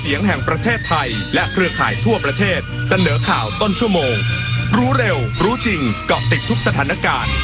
เสียงแห่งประเทศไทยและเครือข่ายทั่วประเทศเสนอข่าวต้นชั่วโมงรู้เร็วรู้จริงเกาะติดทุกสถานการณ์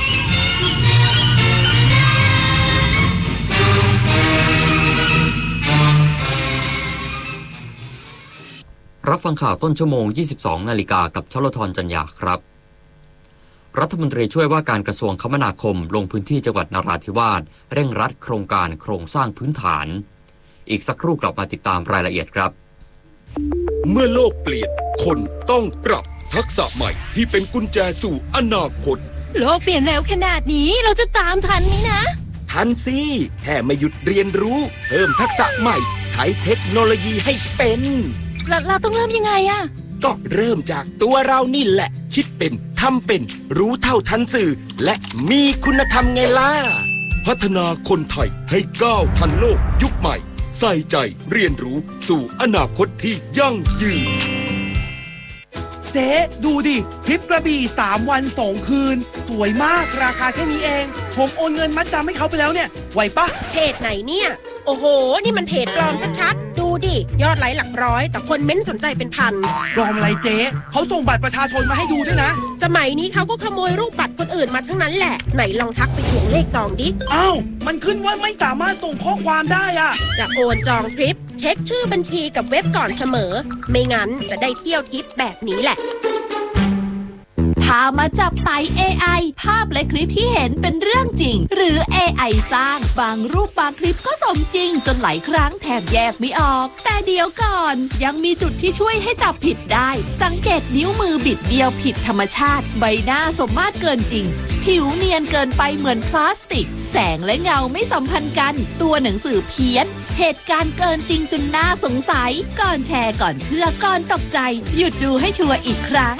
รับฟังข่าวต้นชั่วโมง 22 นาฬิกากับชลธรจันยาครับรัฐมนตรีช่วยว่าการกระทรวงคมนาคมลงพื้นที่จังหวัดนราธิวาสเร่งรัดโครงการโครงสร้างพื้นฐานอีกสักครู่กลับมาติดตามรายละเอียดครับเมื่อโลกเปลี่ยนคนต้องปรับทักษะใหม่ที่เป็นกุญแจสู่อนาคตโลกเปลี่ยนเร็วขนาดนี้เราจะตามทันไหมนะทันสิแค่ไม่หยุดเรียนรู้เพิ่มทักษะใหม่ใช้เทคโนโลยีให้เป็นเราต้องเริ่มยังไงอะก็เริ่มจากตัวเรานี่แหละคิดเป็นทำเป็นรู้เท่าทันสื่อและมีคุณธรรมไงล่ะพัฒนาคนไทยให้ก้าวทันโลกยุคใหม่ใส่ใจเรียนรู้สู่อนาคตที่ยั่งยืนเจ๊ดูดิทริปกระบี่3 วัน 2 คืนสวยมากราคาแค่นี้เองผมโอนเงินมัดจำให้เขาไปแล้วเนี่ยไหวปะเพจไหนเนี่ยโอ้โหนี่มันเพจปลอมชัดๆดูดิยอดไลค์หลักร้อยแต่คนเม้นสนใจเป็นพันปลอมอะไรเจ๊เขาส่งบัตรประชาชนมาให้ดูด้วยนะสมัยนี้เขาก็ขโมยรูปบัตรคนอื่นมาทั้งนั้นแหละไหนลองทักไปทวงเลขจองดิอ้าวมันขึ้นว่าไม่สามารถส่งข้อความได้อะจะโอนจองทริปเช็คชื่อบัญชีกับเว็บก่อนเสมอไม่งั้นจะได้เที่ยวทริปแบบนี้แหละพามาจับไต่ AI ภาพและคลิปที่เห็นเป็นเรื่องจริงหรือ AI สร้างบางรูปบางคลิปก็สมจริงจนหลายครั้งแทบแยกไม่ออกแต่เดี๋ยวก่อนยังมีจุดที่ช่วยให้จับผิดได้สังเกตนิ้วมือบิดเบี้ยวผิดธรรมชาติใบหน้าสมมาตรเกินจริงผิวเนียนเกินไปเหมือนพลาสติกแสงและเงาไม่สัมพันธ์กันตัวหนังสือเพี้ยนเหตุการณ์เกินจริงจนน่าสงสัยก่อนแชร์ก่อนเชื่อก่อนตกใจหยุดดูให้ชัวร์อีกครั้ง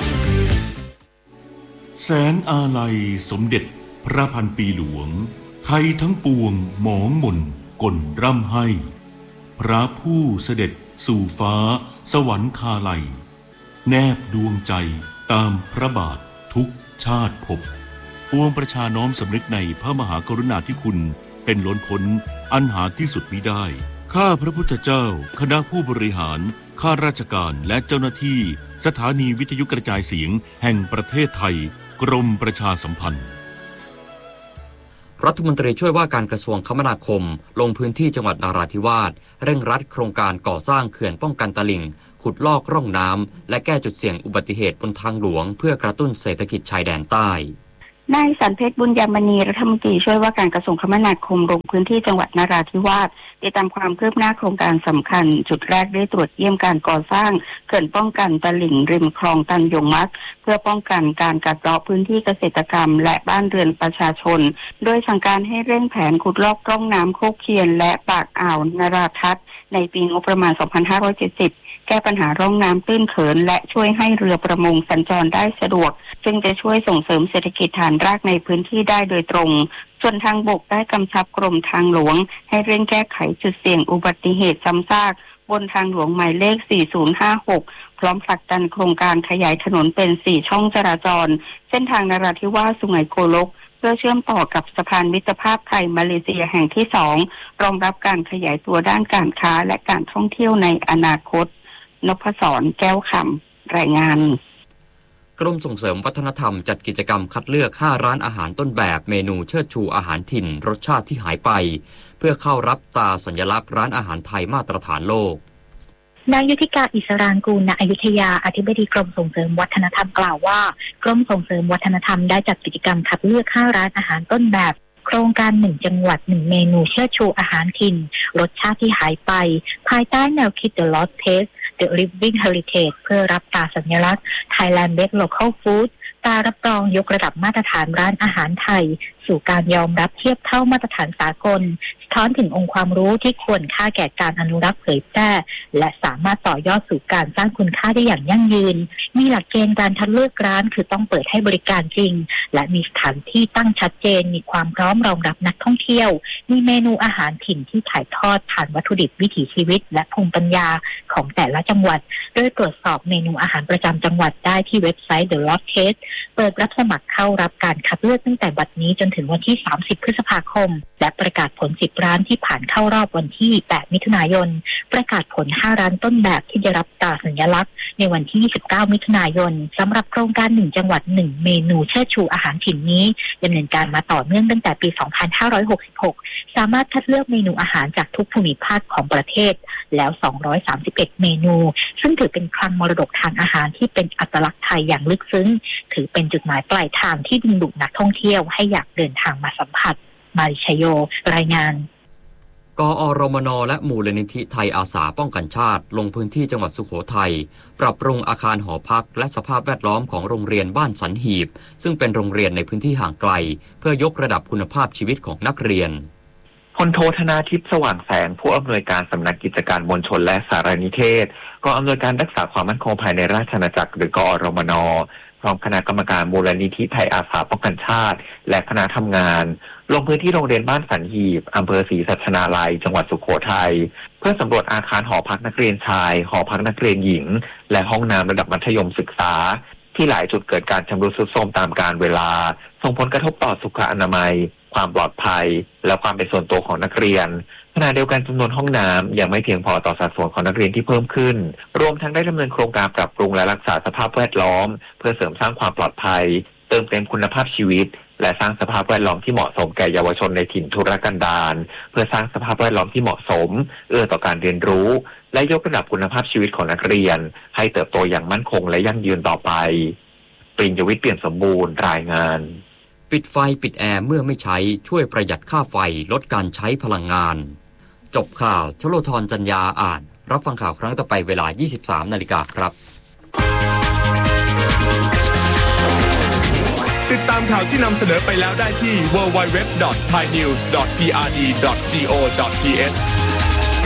แสนอาลัยสมเด็จพระพันปีหลวงไทยทั้งปวงหมองหม่นก่นร่ำให้พระผู้เสด็จสู่ฟ้าสวรรคาลัยแนบดวงใจตามพระบาททุกชาติภพปวงประชาน้อมสำนึกในพระมหากรุณาธิคุณเป็นล้นพ้นอันหาที่สุดมิได้ข้าพระพุทธเจ้าคณะผู้บริหารข้าราชการและเจ้าหน้าที่สถานีวิทยุกระจายเสียงแห่งประเทศไทยกรมประชาสัมพันธ์รัฐมนตรีช่วยว่าการกระทรวงคมนาคมลงพื้นที่จังหวัดนราธิวาสเร่งรัดโครงการก่อสร้างเขื่อนป้องกันตลิ่งขุดลอกร่องน้ำและแก้จุดเสี่ยงอุบัติเหตุบนทางหลวงเพื่อกระตุ้นเศรษฐกิจชายแดนใต้นายสันเพชรบุญยมณีรัฐมนตรีช่วยว่าการกระทรวงคมนาคมลงพื้นที่จังหวัดนราธิวาสติดตามความคืบหน้าโครงการสำคัญจุดแรกได้ตรวจเยี่ยมการก่อสร้างเขื่อนป้องกันตลิ่งริมคลองตันยงมัดเพื่อป้องกันการกัดเซาะพื้นที่เกษตรกรรมและบ้านเรือนประชาชนโดยสั่งการให้เร่งแผนขุดลอกร่องน้ำโคกเคียนและปากอ่าวนราทัศน์ในปีงบประมาณ 2570แก้ปัญหาร่องน้ำตื้นเขินและช่วยให้เรือประมงสัญจรได้สะดวกซึ่งจะช่วยส่งเสริมเศรษฐกิจฐานรากในพื้นที่ได้โดยตรงส่วนทางบกได้กำชับกรมทางหลวงให้เร่งแก้ไขจุดเสี่ยงอุบัติเหตุซ้ำซากบนทางหลวงหมายเลข 4056 พร้อมผลักดันโครงการขยายถนนเป็น 4 ช่องจราจรเส้นทางนราธิวาสสุไหงโกลกเพื่อเชื่อมต่อกับสะพานมิตรภาพไทยมาเลเซียแห่งที่ 2 รองรับการขยายตัวด้านการค้าและการท่องเที่ยวในอนาคตนพศรแก้วคำรายงานกรมส่งเสริมวัฒนธรรมจัดกิจกรรมคัดเลือก5ร้านอาหารต้นแบบเมนูเชิดชูอาหารถิ่นรสชาติที่หายไปเพื่อเข้ารับตราสัญลักษณ์ร้านอาหารไทยมาตรฐานโลกนายยุทธิกาอิสรางกูลณอยุธยาอธิบดีกรมส่งเสริมวัฒนธรรมกล่าวว่ากรมส่งเสริมวัฒนธรรมได้จัดกิจกรรมคัดเลือก5ร้านอาหารต้นแบบโครงการ1จังหวัด1เมนูเชิดชูอาหารถิ่นรสชาติที่หายไปภายใต้แนวคิด The Lost Taste The Living Heritage เพื่อรับตราสัญลักษณ์ Thailand Made Local Food ตรารับรองยกระดับมาตรฐานร้านอาหารไทยสู่การยอมรับเทียบเท่ามาตรฐานสากลสะท้อนถึงองค์ความรู้ที่ควรค่าแก่การอนุรักษ์เผยแพร่และสามารถต่อยอดสู่การสร้างคุณค่าได้อย่างยั่งยืนมีหลักเกณฑ์การคัดเลือกร้านคือต้องเปิดให้บริการจริงและมีสถานที่ตั้งชัดเจนมีความพร้อมรองรับนักท่องเที่ยวมีเมนูอาหารถิ่นที่ถ่ายทอดผ่านวัตถุดิบวิถีชีวิตและภูมิปัญญาของแต่ละจังหวัดโดยตรวจสอบเมนูอาหารประจำจังหวัดได้ที่เว็บไซต์ The Lost Taste เปิดรับสมัครเข้ารับการคัดเลือกตั้งแต่บัดนี้จนถึงวันที่30พฤษภาคมและประกาศผล10ร้านที่ผ่านเข้ารอบวันที่8มิถุนายนประกาศผล5ร้านต้นแบบที่ได้รับตราสัญลักษณ์ในวันที่29มิถุนายนสำหรับโครงการ1จังหวัด1เมนูเชิดชูอาหารถิ่นนี้ดำเนินการมาต่อเนื่องตั้งแต่ปี2566สามารถคัดเลือกเมนูอาหารจากทุกภูมิภาคของประเทศแล้ว231เมนูซึ่งถือเป็นคลังมรดกทางอาหารที่เป็นอัตลักษณ์ไทยอย่างลึกซึ้งถือเป็นจุดหมายปลายทางที่ดึงดูดนักท่องเที่ยวให้อยากเดินทางมาสัมผัสมาริชโยรายงานกอรมนและมูลนิธิไทยอาสาป้องกันชาติลงพื้นที่จังหวัดสุโขทัยปรับปรุงอาคารหอพักและสภาพแวดล้อมของโรงเรียนบ้านสันหีบซึ่งเป็นโรงเรียนในพื้นที่ห่างไกลเพื่อยกระดับคุณภาพชีวิตของนักเรียนพลโทธนาทิพย์สว่างแสงผู้อำนวยการสำนักกิจการมวลชนและสารนิเทศกองอำนวยการรักษาความมั่นคงภายในราชอาณาจักรหรือกอรมนพร้อมคณะกรรมการมูลนิธิไทยอาสาป้องกันชาติและคณะทำงานลงพื้นที่โรงเรียนบ้านสันหีบอำเภอศรีสัชนาลัยจังหวัดสุโขทัยเพื่อสำรวจอาคารหอพักนักเรียนชายหอพักนักเรียนหญิงและห้องน้ำระดับมัธยมศึกษาที่หลายจุดเกิดการชำรุดทรุดโทรมตามกาลเวลาส่งผลกระทบต่อสุขอนามัยความปลอดภัยและความเป็นส่วนตัวของนักเรียนขณะเดียวกันจำนวนห้องน้ำยังไม่เพียงพอต่อสัดส่วนของนักเรียนที่เพิ่มขึ้นรวมทั้งได้ดำเนินโครงการปรับปรุงและรักษาสภาพแวดล้อมเพื่อเสริมสร้างความปลอดภัยเติมเต็มคุณภาพชีวิตและสร้างสภาพแวดล้อมที่เหมาะสมแก่เยาวชนในถิ่นทุรกันดารเพื่อสร้างสภาพแวดล้อมที่เหมาะสมต่อการเรียนรู้และยกระดับคุณภาพชีวิตของนักเรียนให้เติบโตอย่างมั่นคงและยั่งยืนต่อไปปริญญวิทย์เปลี่ยนสมบูรณ์รายงานปิดไฟปิดแอร์เมื่อไม่ใช้ช่วยประหยัดค่าไฟลดการใช้พลังงานจบข่าวชโลธรจัญญาอ่านรับฟังข่าวครั้งต่อไปเวลา 23 นาฬิกาครับติดตามข่าวที่นำเสนอไปแล้วได้ที่ www.thainews.prd.go.th